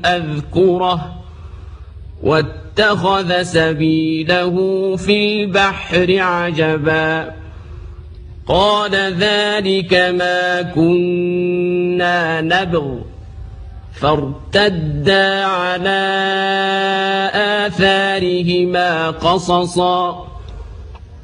أذكره واتخذ سبيله في البحر عجبا قال ذلك ما كنا نبغ فارتدا على آثارهما قصصا